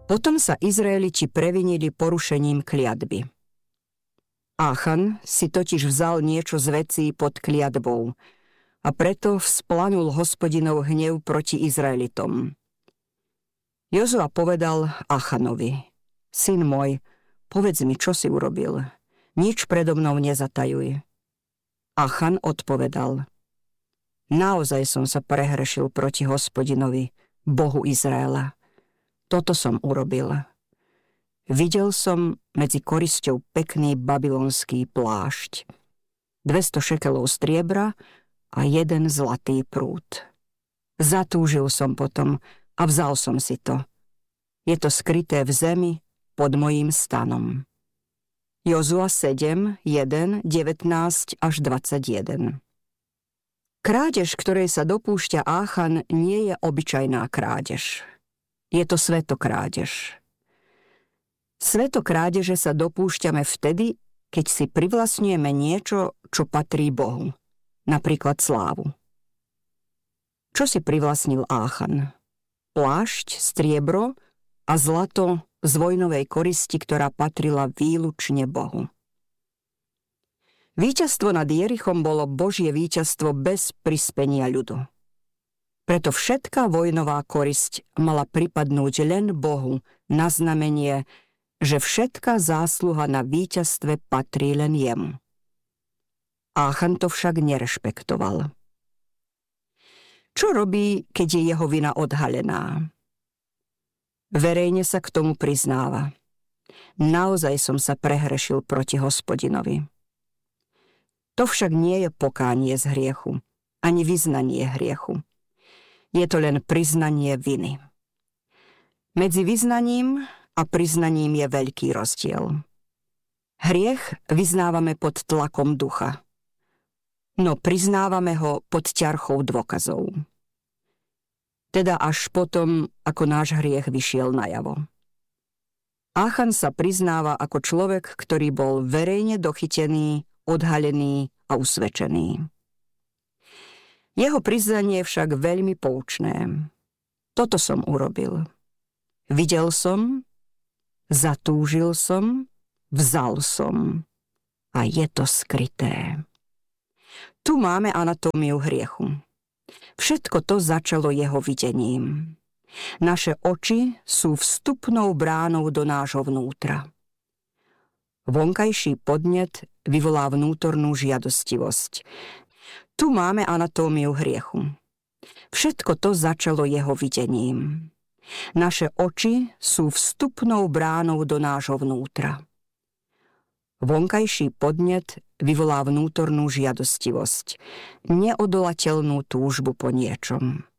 Potom sa Izraeliti previnili porušením kliatby. Achan si totiž vzal niečo z vecí pod kliatbou a preto vzplanul Hospodinov hnev proti Izraelitom. Jozua povedal Achanovi: Syn môj, povedz mi, čo si urobil. Nič predo mnou nezatajuj. Achan odpovedal: Naozaj som sa prehrešil proti Hospodinovi, Bohu Izraela. Toto som urobil. Videl som medzi korisťou pekný babylonský plášť, 200 šekelov striebra a 1 zlatý prút. Zatúžil som potom a vzal som si to. Je to skryté v zemi pod mojím stanom. Jozua 7, 1, 19 až 21. Krádež, ktorej sa dopúšťa Achan, nie je obyčajná krádež. Je to svetokrádež. Svetokrádeže sa dopúšťame vtedy, keď si privlastňujeme niečo, čo patrí Bohu, napríklad slávu. Čo si privlastnil Achan? Plášť, striebro a zlato z vojnovej koristi, ktorá patrila výlučne Bohu. Víťazstvo nad Jerichom bolo Božie víťazstvo bez prispenia ľudu. Preto všetká vojnová korisť mala pripadnúť len Bohu na znamenie, že všetká zásluha na víťazstve patrí len jemu. Achan to však nerešpektoval. Čo robí, keď je jeho vina odhalená? Verejne sa k tomu priznáva. Naozaj som sa prehrešil proti Hospodinovi. To však nie je pokánie z hriechu, ani vyznanie hriechu. Je to len priznanie viny. Medzi vyznaním a priznaním je veľký rozdiel. Hriech vyznávame pod tlakom ducha, no priznávame ho pod ťarchou dôkazov. Teda až potom, ako náš hriech vyšiel najavo. Achan sa priznáva ako človek, ktorý bol verejne dochytený, odhalený a usvedčený. Jeho priznanie je však veľmi poučné. Toto som urobil. Videl som, zatúžil som, vzal som. A je to skryté. Tu máme anatómiu hriechu. Všetko to začalo jeho videním. Naše oči sú vstupnou bránou do nášho vnútra. Vonkajší podnet vyvolá vnútornú žiadostivosť. Tu máme anatómiu hriechu. Všetko to začalo jeho videním. Naše oči sú vstupnou bránou do nášho vnútra. Vonkajší podnet vyvolá vnútornú žiadostivosť, neodolateľnú túžbu po niečom.